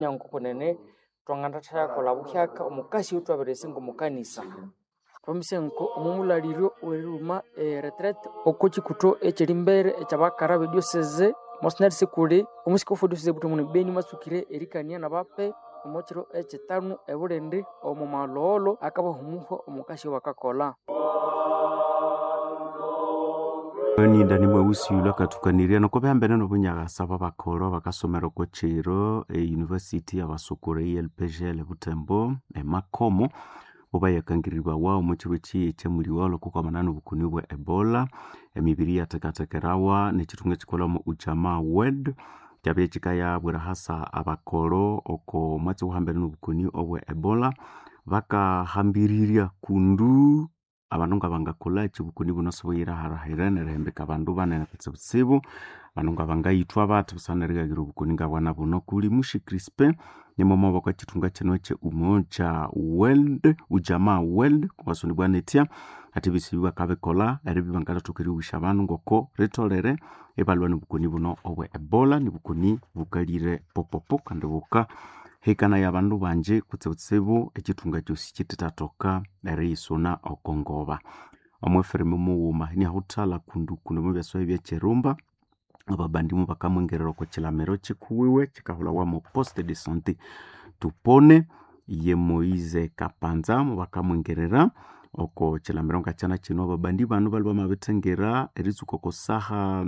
nyangukunene twanganda thakola buhyaka omukasi utwaberesinga omukanisa twamisenko omumulaliryo weruma retraite okukikuto ekyelimbere ekyabakara bedioseze mosnari sikuli omusikofu dioseze butomuno beni masukire erikania nabape omukiro ekitanu ebulindi omumalolo akabahumuho omukasi wakakola ninda ni mweusi yula katukanirya nokobehambene nobunyagasa babakolo bakasomera kochiro university yabasukure elpgl butembo emakomo obayakangirirwa wao muchiro chi chemuliwalo kukwamana nobukuni bwa ebola emibiri yatekatekerawa nechitunga chikola mu ujamaa wed kyabye chikaya bwera hasa abakolo oko mwatsi uhambene nobukuni obwa ebola bakahambiriria kundu abanunga bangakola chibukuni buno soboyira harahirene rembeka bandu banene kutsibutsibu abanunga bangayitwa bati busanerigagira ubukuni ngabwana buno kuli mushi crispe nimomo bako chitunga chenwe che umoja world ujamaa world kubasuni bwanetia ati bisibiwa kabekola eribi bangala tukiri ubishabanu ngoko retolere ebalwane bukuni buno obwe ebola ni bukuni bukalire popopo kandi buka hekana ya bandu banje kutsibutsibu echitunga cyosi kitatoka erisona okongoba omweferemu muwuma ni hutala kundu mu byaswa by'echerumba ababandimu bakamwengerero ko chilamero chikuwiwe chikahula wa mo poste de santé tupone ye Moise Kapanza bakamwengerera oko chilamero ngachana chino babandi banu balba mabetengera erizuko ko saha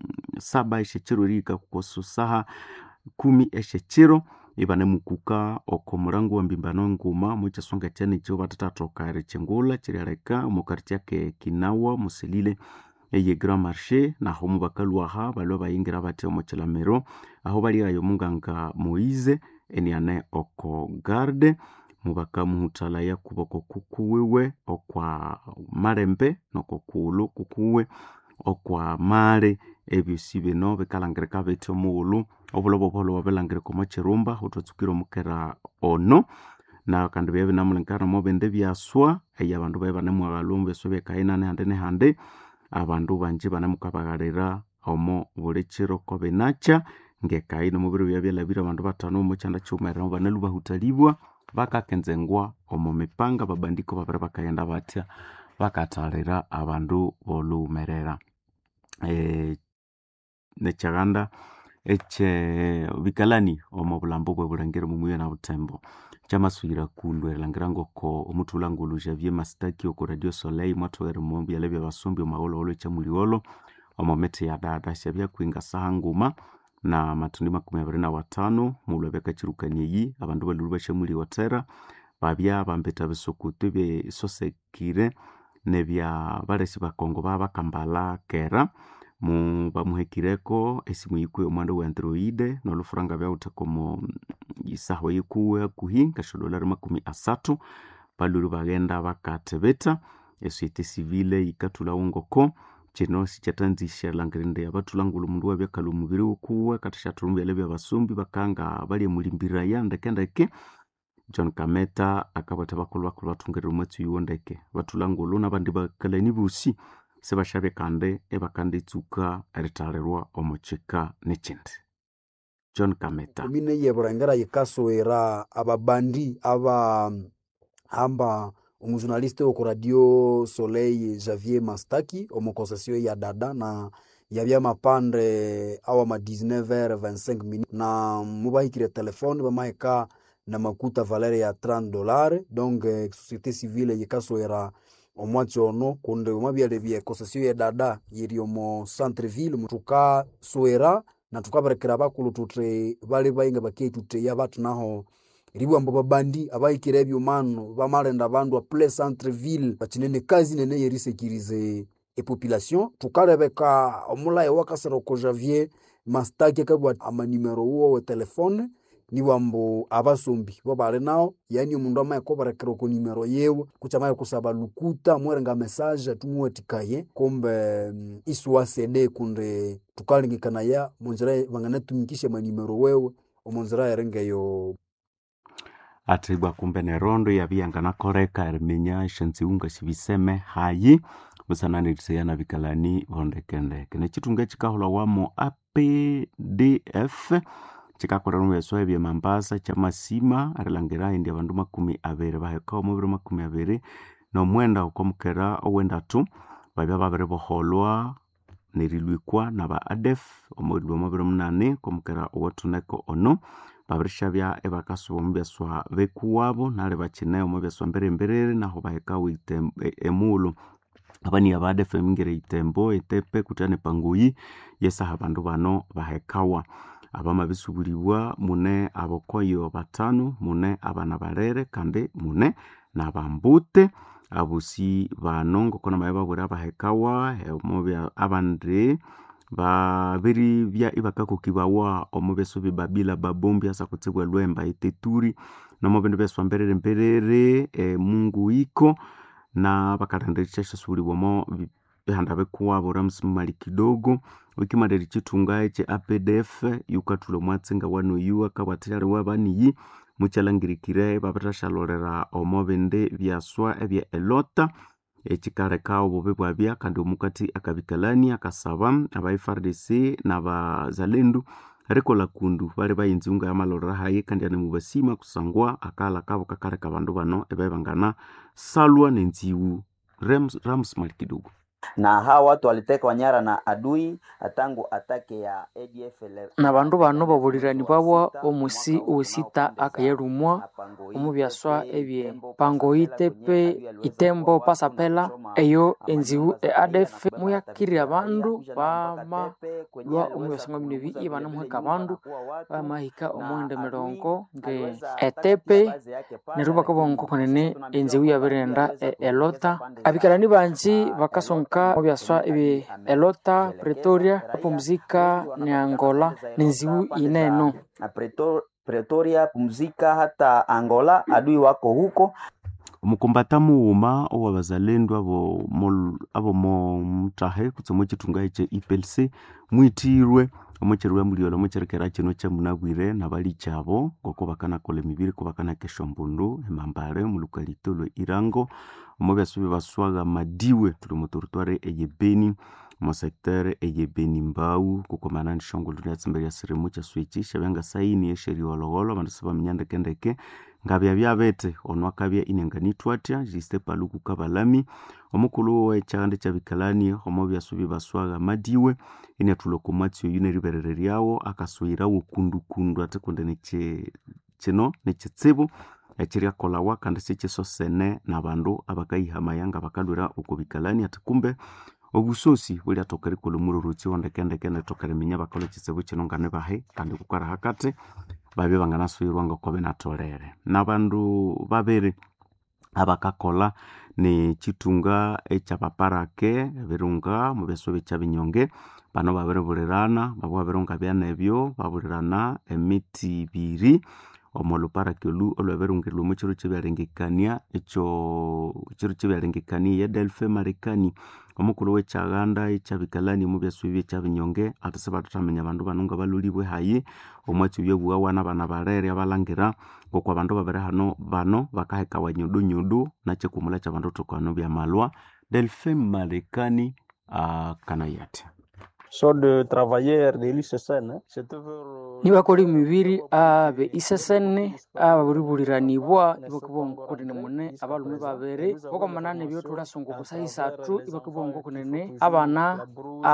7 eshechiro rika ko saha 10 eshechiro ibane mukuka oko murango wa mbimbano nguma muchasonga cyane cyo batatoka recengula kirareka mukartia ke kinawa muselile eye grand marché naho mubakalwaha balo bayingira bate omuchilamero aho bali ayo munganga Moise eniane oko garde mubaka muhutala ya kuboko kukuwewe okwa marembe nokokulu kukuwe okwa mare ebisibe no bekalangireka bete omulu obulobo bolo babelangire komo chirumba utotsukiro mukera ono na kandi bebe namulenkana mo bende byaswa eya bandu baye banemwa galumbe sobe kaina ne hande abandu banje banemukabagarira omo bulechiro kobe nacha ngekaino mubiro byabelabira abandu batano mu cyanda cyumera baneluba hutalibwa bakakenzengwa omo mipanga babandiko babere bakayenda batya bakatalera abandu bolumerera nechaganda eche bikalani omo bulambo bwe bulangire mu muyana butembo chamasuyira kulwe langirango ko omutulangulu Javier Mastaki oko Radio Soleil mwatwere mu byalebya basumbi omagolo olo chamuliolo omo mete ya dada shabya kwinga sahanguma na matundi 25 mulwebeka chirukanye yi abandu baluru bashemuli watera babya bambeta besokutu be sosekire nebya baresi bakongo babakambala kera mu bamuhekireko esimu yikuwe omwanda wa Android no lufranga bya utakomo isaho yikuwe kuhinga $30 baluru bagenda bakatebeta esite civile ikatula ungoko chino sichatanzisha langirinde abatulangulu mundu wa byakalu mubiri ukuwe katashaturumbi yalebya basumbi bakanga bali mulimbira yandekendeke John Kameta akabata bakulu batungera umwetsu yondeke batulangulu nabandi bakalani busi sebashabe kande ebakanditsuka eritalirwa omuchika n'ekindi John Kameta mine yeburangera yikasoera ababandi aba hamba umujurnaliste wo Radio Soleil Javier Mastaki omukosesio ya dada na yabya mapande awa ma 19h25 na mubahikire telefone bamaika na makuta valere ya $30 donc société civile yikasoera omwatsi ono kunde umabyale bye kosesio ya dada yiri omo centre ville mutuka soera na tukabarekera bakulu tutre bali bayinga baketute yabatu naho ribwa mbo babandi abayikira ebyumano bamalenda bandu a plein centre ville batinene kazi nene yeri sécuriser et population tukarebeka omulaye wakasero ko Javier Mastaki kabwa ama numero wo telefone ni wambo abasombi bo bale nao yani umundu amaye ko barekera ko numero yewe kuchamaye kusaba lukuta mwerenga message tumuwetikaye kombe iswa CD kunde tukalingikana ya munzira banganatumikisha ma numero wewe omunzira yarengeyo atibwa kumbe nerondo yabiyangana koreka ermenya shanziunga shibiseme hayi busananiritseyana bikalani ondekendeke nechitunga chikahula wamo APDF chikakorera omubyaso ebye Mambasa chamasima arilangira indi abandu 20 baheka omubiri 20 nomwenda ukomukera owendatu babya babiri boholwa nerilwikwa naba ADF omubiri 8 komukera owatuneko ono babirishabya ebakasuba omubyaswa bekuwabo nale bakine omubyaswa mbere naho baheka emulo abani ADF emingire itembo etepe kutane panguyi yesa abandu bano bahekawa abama bisubuliwa mune abokoyo 5 mune abana barere kandi mune nabambute abusi bano ngokona maye babura bahekawa omubya abandre babiri bya ibakakokibawa omubyeso bibabila babombi asa kutsibwa lwemba iteturi nomubindu byaswa mberere mungu iko na bakaranderisha subuliwamo bihanda bekuwabo ramsimali kidogo wikimaderi chitunga eche APDF yukatulo mwatsinga wano yuwa kabatiyale wabaniyi muchalangirikire babatashalorera omobende byaswa ebye elota echikareka obubi bwabya kandi omukati akabikalani akasaba aba FARDC n'abazalendu rekola kundu bali bayinzunga yamalorera haye kandi ane mubasima kusangwa akala kabo kakareka abandu bano ebebangana salwa nenziwu Rams Malikidogo. Na hawa watu waliteka wanyara na adui tangu atake ya ADF na bandu bano babulirani babwa omusi osita akayerumwa omubyaswa ebye pango itepe itembo pasapela eyo enziwu ADF muyakiri abandu bama lwa omubyaswa mbibi ibana muheka abandu bamahika omwende mirongo nge etepe neruba kabongo konene enziwu yabirenda elota abikalani banji bakasonka obyaswa ebye elota Pretoria Pumzika ni Angola ninziwu ineno Pretoria Pumzika hata Angola adui wako huko omukombata muuma owabazalendo abo mutahe kutsomo chitunga eche IPLC mwitirwe omucherwa muliola omucherekera kino chamunabwire nabali chabo ngoko bakana kole mibiri kubakana keshombundu emambare mulukalito lwe Irango omubyasubi baswaga madiwe tuli mu territoire eyebeni mu secteur eyebeni mbau kukomana nshongolo nyatsimbere ya sirimu cha switch shabanga saini yesheri ologolo bandisaba mnyande kendeke ngabya byabete onwakabya inenganitwatya jiste paluku kabalami omukulu we chande chabikalani omubyasubi baswaga madiwe ine tulokomatio yune riberere ryawo akaswira wo kundu atekunde nechino nechitsebo echiria kolawa kandi secheso sene nabandu abakayihamayanga bakalwira ukubikalani atikumbe obusosi buli atokari kolumururutsi ondekendeke netokari minya bakalo chitsebo chino ngane bahe kandi kukara hakate babye banganaswirwa ngokobe natolere nabandu babere abakakola ni chitunga echapaparake birunga mubeso bechabinyonge bano babere bulirana babirunga byanebyo babulirana emiti biri omoluparake olu olweberungirwa mu chiro chibyalengekania echo chiro chibyalengekania ya Delphi Marekani omukulu wechaganda echabikalani mu byaso byechabinyonge atase batutamenya abandu banunga balulibwe hayi omwatsi byebuwa wana bana barere abalangira ngoko abandu babere hano bano bakaheka wanyudu nache kumula cha bandu tokano bya malwa Delphi Marekani kanayate so de travailleurs de l'ISSN c'était nibakoli mibiri abe isesene ababuribuliranibwa ibakubongo kunene mune abalume babere boko manane byo tulasunga kusayisatu ibakubongo kunene abana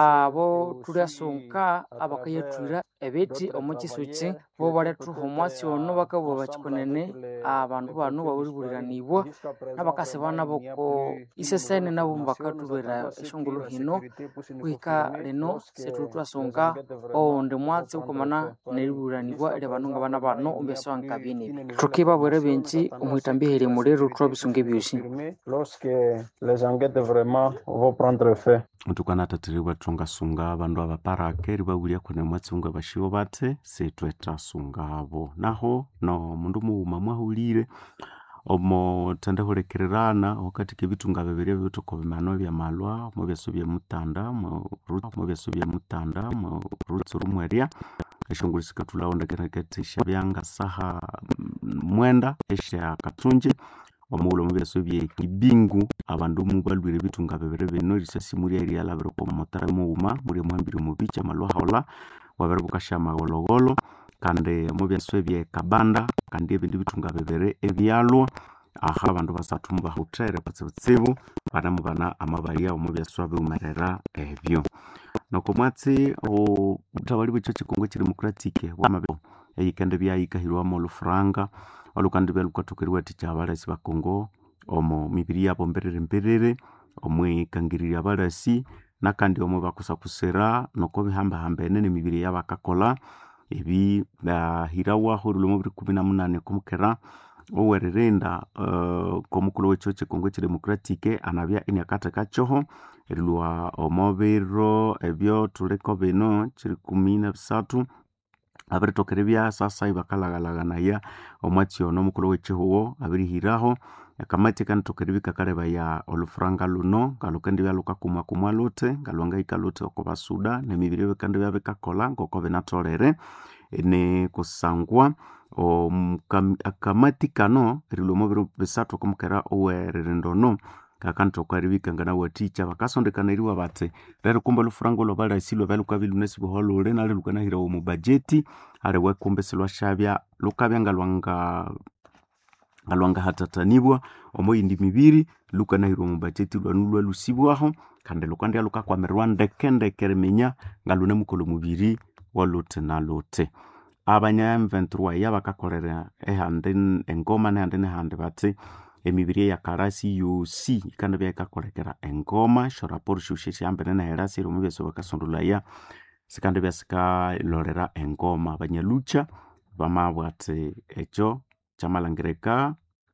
abo tulasunga abakayetwira ebeti omukisuki bo baletu homwasi ono bakabo bachikonene abandu bano baburibuliranibwa nabakasebana boko isesene nabo bakatubera eshongolo hino kwika leno setutwasunga onde mwatsi ukomana neriburanibwa ere banunga bana bano umbeso ankabine tukiba bwere benchi umuhitambihere murero twabisunge byushi lorsque les enquêtes vraiment vont prendre fait utukana tatiribwa tungasunga abandu abaparake ribabulia kune mwatsunga bashiwo bate setweta sunga abo naho no mundu muuma mwahulire omo tanda hurekererana wakati kebitunga bebere byotokobemano bya malwa mu byaso bya mutanda mu byaso bya mutanda mu rutso rumweria eshongulisika tulaonda kereketisha byanga saha mwenda esha katunje omulo mu byaso bya kibingu abandu mu balwire bitunga bebere beno risasi muri area labero ko motara muuma muri mwambiri mu bicha malwa haula wabere bukashama gologolo kandi mubyaswe bye kabanda kandi ebindi bitunga bibere ebyalwa aha abandu basathu mubahutere kutsibutsibu banamubana amabalya omubyaswa biumerera ebyo noko mwatsi utabali bw'ekyo kikongo kidemokratike wamabyo eyikende byayikahirwamo olufuranga olukandi byalukathokerwa ati kyabalasi bakongo omo mibiri yabo mberere omwikangirira abalasi nakandi omo bakusakusira noko bihambahambene nemibiri yabakakola ebi bahirawa hurilo mubiri 18 kumukera owererenda komukulu w'ekyo kikongo kidemokratike anabya iniakata kachoho erilwa omobiro ebyo tuleko bino kiri 13 abiritokere bya sasa ibakalagalaganaya omwatsi ono omukulu w'ekihuwo abirihiraho akamati kanitokere bikakaleba ya olufuranga luno ngalukendi byalukakumwakumwa lute ngalwangahika lute okubasuda nemibiri bikandi byabikakola ngoko binatolere ne kusangwa akamati kano erilwa omubiro bisathu okumukera owererendono kakantokaribika ngana waticha bakasondekana iriwa bate rero kumba olufuranga olwabalasi lwabaluka bilunesi buholole nale lukanahira mu budgeti ale wekumbe silwa shabya lukabya ngalwanga hatatanibwa omoyindi mibiri lukanahira mu budgeti lwanulwa lusibwaho kandi lukandi lukakwamerwa ndekendekere menya ngalune mukolo mubiri walute na lute abanya M23 yabakakolera ehande engoma nehande nehande bate emibiri ya karasi yosi ikanda byakakolekera engoma shoraporo shushe shambene na herasi rumubyeso bakasondolaya sikande byasika lorera engoma abanyalucha bamabwate echo chamalangireka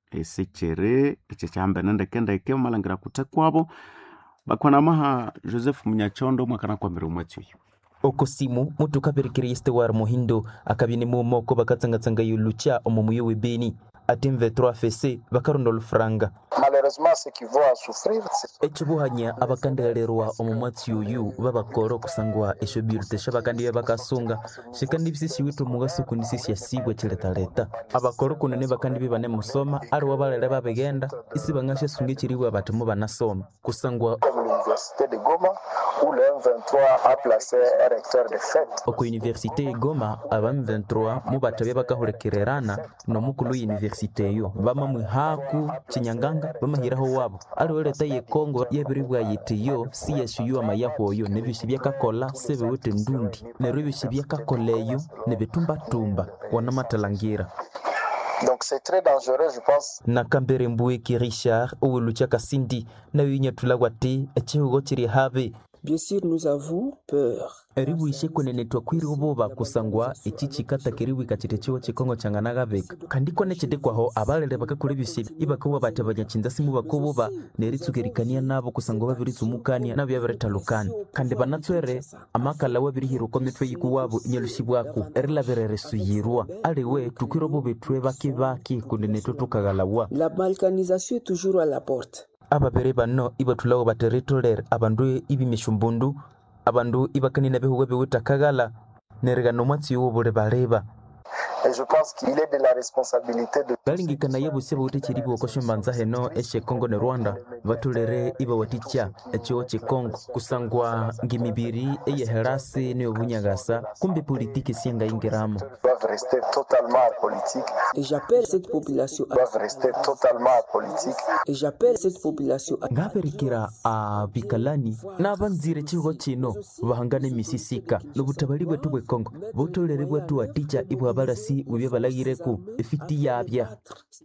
esechere eche chambene ndekendeke malangira kutekwabo bakwana maha Joseph Munyachondo mwakana kwa mbere umwatsi okosimu mutu kabirikiri este war muhindo akabine mu moko bakatsangatsanga yulucha omumuyo webeni ati M23 FC bakaronda olufuranga malheureusement ce qui vont souffrir echibuhanya abakandelerwa omumwatsi uyu babakoro kusangwa eshobirute shabakandi bakasunga shikandi bisisi witu mugaso kunisisi yasibwe chiletaleta abakoro kunene bakandi bibane musoma ari wabalere babegenda isi bangashe sunge chiriwe abatumu banasoma kusangwa l'université de Goma où le M23 a placé un recteur de fait oko université Goma aba M23 mubatabe bakahurekererana no mukulu université yo bama mwihaku chinyanganga bamahiraho wabo ari oleta ye Kongo yebiribwa yitiyo CSU amayahoyo nebishi byakakola sebe wote ndundi nebishi byakakoleyo nebitumbatumba wanamatalangira. Donc c'est très dangereux je pense. Nakambere Mbweki Richard owulucha kasindi na winyatula wati echihugo chiri habe. Bien sûr nous avons peur. Eribu ishe kwenene twakwiri uboba kusangwa ichichi kata kiriwi kachitechiwa chikongo changanaga beka kandiko nechede kwaho abalele bakakule bishiri ibakawa batabanya chinzasimu bakoboba neritsugerikania nabo kusangwa babirizumukania nabo yaberetalukana kandi banatswere amakala wabirihiro kometwe yikuwabo inyelushibwako erilaberere suyirwa aliwe tukirobo betwe bakibaki kunene totukagalawa. La balkanisation est toujours à la porte. Ababere bano ibatulawo bateritoler abandu ibimishumbundu abandu ibakanina behuwe bewutakagala nerigano mwatsi wobule baleba. Et je pense qu'il est de la responsabilité de galingikana yebuse bawute chiribi okoshe manza heno eshe Kongo ne Rwanda batulere iba waticha echo Kongo kusangwa ngimibiri eye herasi ne obunyagasa kumbe politiki sienga ingiramo doivent rester totalement apolitiques. Et j'appelle cette population doivent rester totalement apolitiques. Et j'appelle cette population ngaberikira abikalani nabanzire chiho chino bahangane misisika nobutabali bwetu bwe Kongo botolere bwetu waticha ibwa balasi ubye balagireko efiti yabya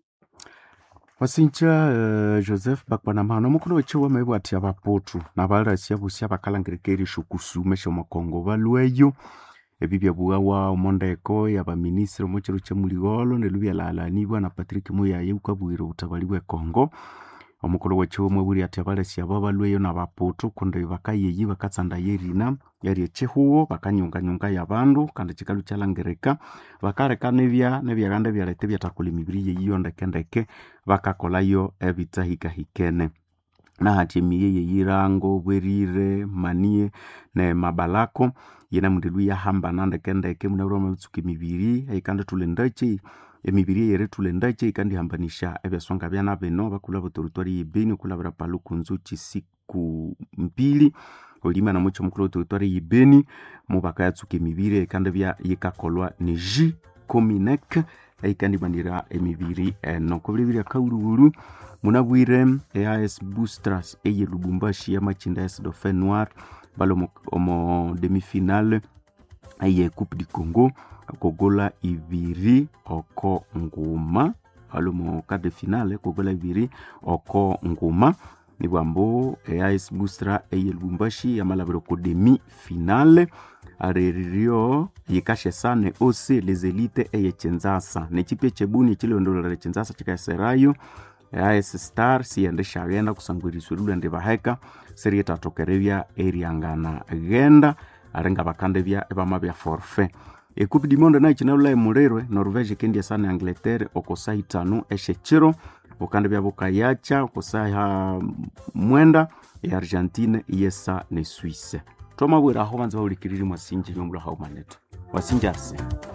wasincha Joseph bakwanamano mukulu wechiwa mebwati abapotu nabalasi abusi abakalangirikeri shukusume shomakongo balweyo ebibya buwawa omondeko yabaministro mochiru chemuligolo nelubya lalanibwa na Patrick Muyaye ukabwira utabali bwe Kongo omukulu wechiwa mweburi ati abalasi ababalweyo nabapotu kunde bakayeyi bakatsanda yerina yari echihuo bakanyunga yabandu kandi chikalu chalangirika bakareka nebyaganda byalete byatakula emibiri yeyiyo ndekendeke bakakolayo ebitahikahikene na hati miye yirango bwerire manie ne mabalako yena mundilu ya hamba ndekendeke munabro mutsuki mibiri ayikanda tulendachi emibiri yere tulendachi ikandi hambanisha ebyasonga byana beno bakula botorutori yibini kulabira paluku nzuchi siku mbili olima na mucho mukulu territoire yibeni mubaka yatsuka emibiri ekanda bya yikakolwa ni J Cominec eikandi bandira emibiri noko bibiri akaululu munabwire AS Boosters eye Lubumbashi ya machinda S Dauphin Noir balo omo demi-finale eye Coupe du Congo kogola ibiri oko nguma balo mo quart de finale kogola ibiri oko nguma ni bwambo AS Boosters eye Lubumbashi ya malabiro ko demi-finale arerio yikashe sane ose les élites eye Chenzasa nechipe chebuni chilondolo la Chenzasa chikaserayo AS Star siendesha agenda kusangwiriswa lulende baheka serie tatokerevya eriangana genda arenga bakande bya ebamabya forfait Coupe du Monde na chinalula emurerwe Norvège kendi sana Angleterre okosa 5 eshechiro okande bya bukayacha okosa mwenda Argentine yesa ne Suisse toma bwera aho banza ulikiriri mwasinje yombula ha maneto wasinjase.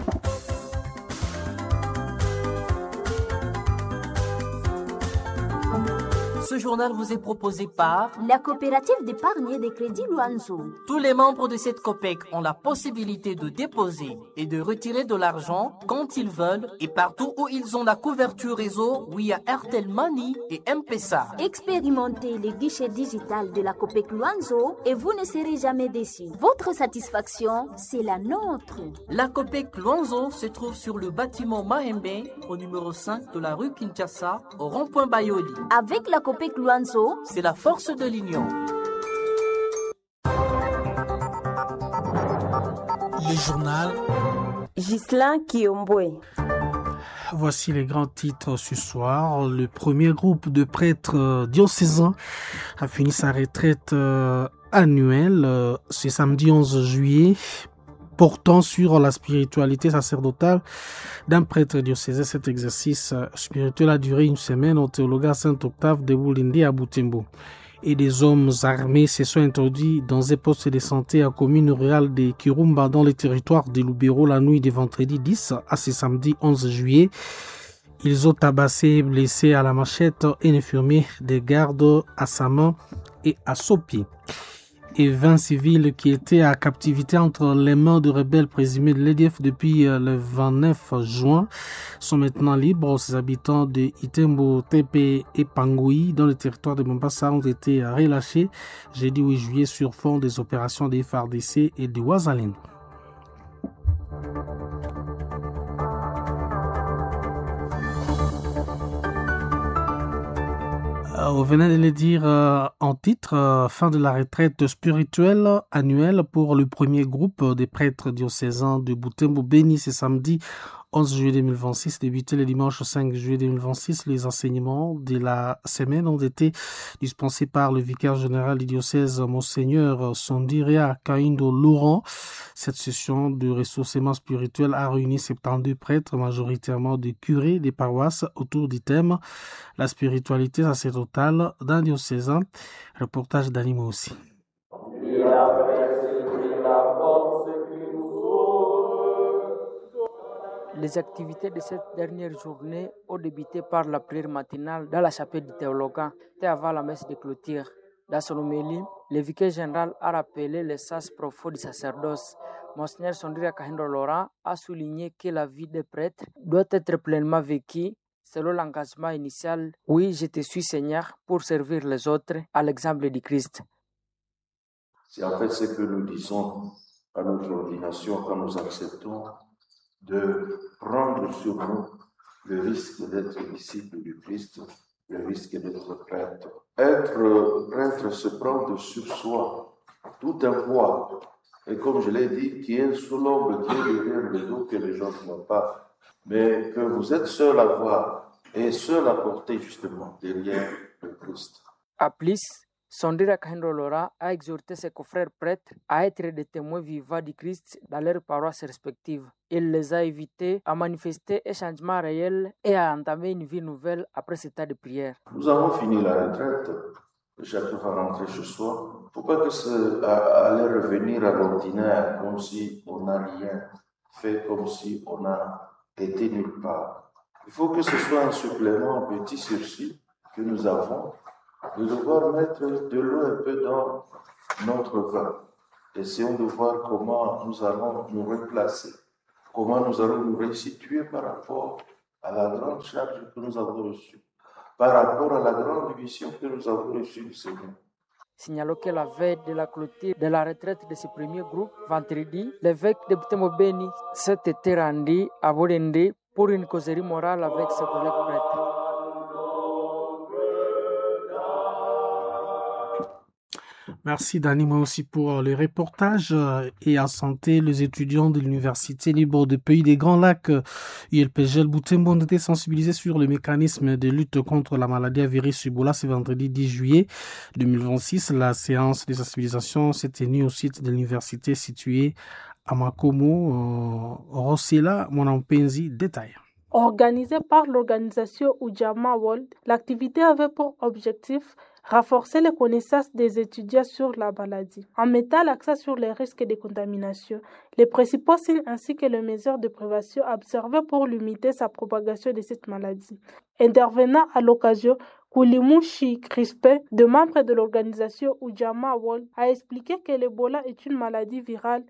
Ce journal vous est proposé par la coopérative d'épargne et de crédit Luanzo. Tous les membres de cette COPEC ont la possibilité de déposer et de retirer de l'argent quand ils veulent et partout où ils ont la couverture réseau via Airtel Money et M-Pesa. Expérimentez les guichets digital de la COPEC Luanzo et vous ne serez jamais déçus. Votre satisfaction, c'est la nôtre. La COPEC Luanzo se trouve sur le bâtiment Mahembe au numéro 5 de la rue Kinshasa au rond-point Bayoli. Avec la COPEC Luanzo, c'est la force de l'union. Le journal Ghislain Kiombwe. Voici les grands titres ce soir. Le premier groupe de prêtres diocésains a fini sa retraite annuelle ce samedi 11 juillet. Portant sur la spiritualité sacerdotale d'un prêtre diocésain. Cet exercice spirituel a duré une semaine au théologat Saint-Octave de Boulindi à Butembo. Et des hommes armés se sont introduits dans un poste de santé à la commune rurale de Kirumba dans le territoire de Lubero la nuit de vendredi 10 à ce samedi 11 juillet. Ils ont tabassé et blessé à la machette un infirmier de garde à sa main et à son pied. Et 20 civils qui étaient à captivité entre les mains de rebelles présumés de l'EDF depuis le 29 juin sont maintenant libres. Ces habitants de Itembo, Tepe et Pangoui dans le territoire de Mombasa ont été relâchés jeudi 8 juillet sur fond des opérations des FARDC et de Ouazalène. Vous venez de le dire en titre, fin de la retraite spirituelle annuelle pour le premier groupe des prêtres diocésains de Butembo Béni ce samedi 11 juillet 2026, débuté le dimanche 5 juillet 2026. Les enseignements de la semaine ont été dispensés par le vicaire général du diocèse, Monseigneur Sondiria Kaindo Laurent. Cette session de ressourcement spirituel a réuni 72 prêtres, majoritairement des curés des paroisses, autour du thème « La spiritualité sacerdotale d'un diocésain ». Reportage d'Animo aussi. Les activités de cette dernière journée ont débuté par la prière matinale dans la chapelle du théologat et avant la messe de clôture. Dans son homélie, le vicaire général a rappelé les sas profonds du sacerdoce. Monseigneur Sondria Kahindo Laurent a souligné que la vie des prêtres doit être pleinement vécue selon l'engagement initial « Oui, je te suis Seigneur pour servir les autres à l'exemple du Christ ». C'est en fait ce que nous disons à notre ordination quand nous acceptons de prendre sur nous le risque d'être disciple du Christ, le risque d'être prêtre. Être prêtre, se prendre sur soi tout un poids. Et comme je l'ai dit, qui est sous l'ombre, qui est derrière le dos que les gens ne voient pas, mais que vous êtes seul à voir et seul à porter justement derrière le Christ. À plus, Sondira Kahindo Laurent a exhorté ses confrères prêtres à être des témoins vivants du Christ dans leurs paroisses respectives. Il les a invités à manifester un changement réel et à entamer une vie nouvelle après ce temps de prière. Nous avons fini la retraite. Chacun va rentrer chez soi. Il ne faut pas que ça allait revenir à l'ordinaire comme si on n'a rien fait, comme si on a été nulle part. Il faut que ce soit un supplément, un petit sursis que nous avons de devoir mettre de l'eau un peu dans notre vin. Essayons de voir comment nous allons nous replacer, comment nous allons nous restituer par rapport à la grande charge que nous avons reçue, par rapport à la grande mission que nous avons reçue du Seigneur. Signalons que la veille de la clôture de la retraite de ce premier groupe, vendredi, l'évêque de Butembo Beni s'est été rendu à Bolende pour une causerie morale avec ses collègues prêtres. Merci Dani, moi aussi pour le reportage. Et en santé, les étudiants de l'Université libre des pays des Grands Lacs, ULPGL Butembo, ont été sensibilisés sur le mécanisme de lutte contre la maladie à virus Ebola ce vendredi 10 juillet 2026. La séance de sensibilisation s'est tenue au site de l'université située à Makomo. Rosela Monampenzi, détail. Organisée par l'organisation Ujamaa World, l'activité avait pour objectif renforcer les connaissances des étudiants sur la maladie, en mettant l'accent sur les risques de contamination, les principaux signes ainsi que les mesures de prévention observées pour limiter sa propagation de cette maladie. Intervenant à l'occasion, Koulimushi Crispin, de membre de l'organisation Ujamaa World, a expliqué que l'Ebola est une maladie virale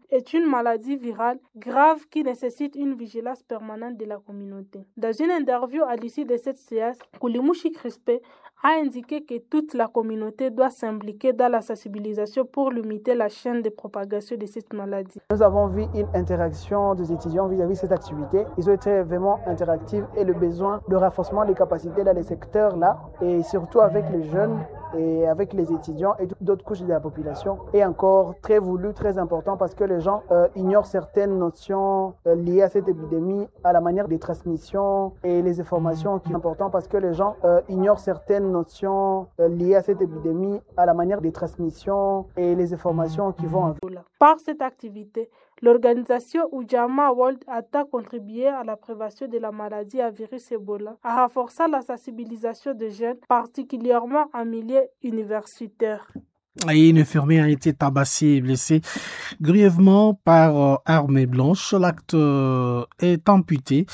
grave qui nécessite une vigilance permanente de la communauté. Dans une interview à l'issue de cette séance, Koulimushi Crispin a indiqué que toute la communauté doit s'impliquer dans la sensibilisation pour limiter la chaîne de propagation de cette maladie. Nous avons vu une interaction des étudiants vis-à-vis de cette activité. Ils ont été vraiment interactifs et le besoin de renforcement des capacités dans les secteurs-là, et surtout avec les jeunes et avec les étudiants et d'autres couches de la population, est encore très voulu, très important, parce que les gens ignorent certaines notions liées à cette épidémie, à la manière des transmissions et les informations qui sont importantes, parce que les gens ignorent certaines notions liées à cette épidémie, à la manière des transmissions et les informations qui vont avec. Par cette activité, l'organisation Ujamaa World a contribué à la prévention de la maladie à virus Ebola, en renforçant la sensibilisation des jeunes, particulièrement en milieu universitaire. Et une infirmière a été tabassée et blessée grièvement par arme blanche. L'acte est imputé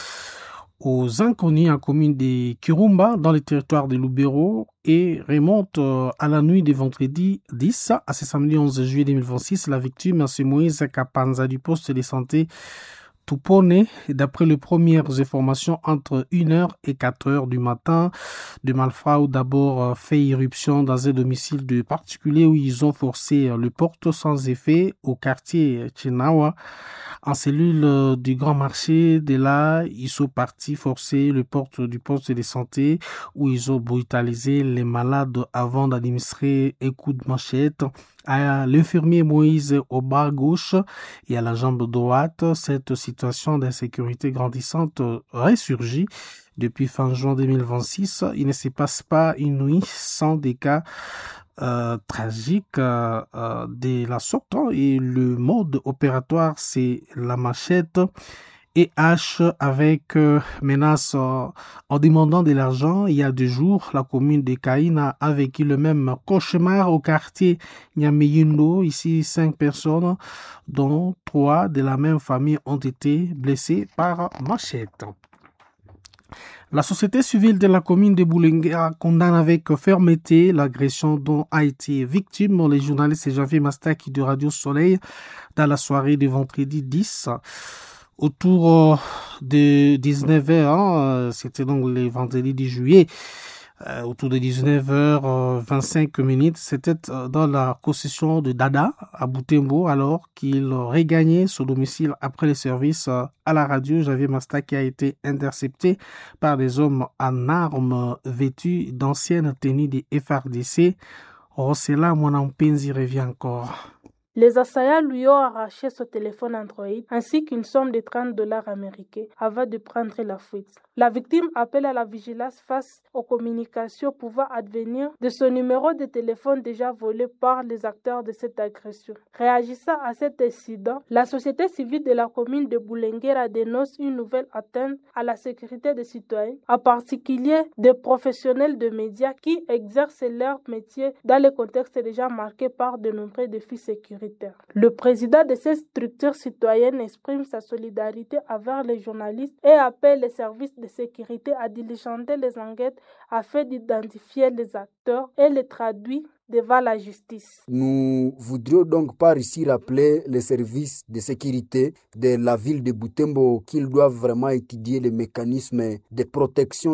aux inconnus en commune de Kirumba dans le territoire de Lubero et remonte à la nuit de vendredi 10 à ce samedi 11 juillet 2026. La victime, c'est Moïse Kapanza du poste de santé Tupone. D'après les premières informations, entre 1h et 4h du matin, de malfrats ont d'abord fait irruption dans un domicile de particulier où ils ont forcé le porte sans effet au quartier Chinawa, en cellule du Grand Marché. De là, ils sont partis forcer le porte du poste de santé où ils ont brutalisé les malades avant d'administrer un coup de machette à l'infirmier Moïse au bras gauche et à la jambe droite. Cette situation d'insécurité grandissante ressurgit depuis fin juin 2026. Il ne se passe pas une nuit sans des cas tragiques de la sorte, et le mode opératoire c'est la machette et hache avec menace en demandant de l'argent. Il y a 2 jours, la commune de Kaina a vécu le même cauchemar au quartier Nyameyundo. Ici, 5 personnes, dont 3 de la même famille, ont été blessées par machette. La société civile de la commune de Boulenga condamne avec fermeté l'agression dont a été victime le journaliste Javier Mastaki de Radio Soleil dans la soirée de vendredi 10. Autour de 19h, c'était donc le vendredi 10 juillet, autour de 19h25, c'était dans la concession de Dada à Butembo, alors qu'il regagnait son domicile après le service à la radio. Javier Mastaki a été intercepté par des hommes en armes vêtus d'anciennes tenues des FRDC. Rosela Mwanampenzi revient encore. Les assaillants lui ont arraché son téléphone Android ainsi qu'une somme de $30 américains avant de prendre la fuite. La victime appelle à la vigilance face aux communications pouvant advenir de son numéro de téléphone déjà volé par les acteurs de cette agression. Réagissant à cet incident, la société civile de la commune de Boulenguera dénonce une nouvelle atteinte à la sécurité des citoyens, en particulier des professionnels de médias qui exercent leur métier dans le contexte déjà marqué par de nombreux défis sécuritaires. Le président de cette structure citoyenne exprime sa solidarité envers les journalistes et appelle les services de sécurité à diligenter les enquêtes afin d'identifier les acteurs et les traduire devant la justice. Nous voudrions donc par ici rappeler les services de sécurité de la ville de Butembo qu'ils doivent vraiment étudier les mécanismes de protection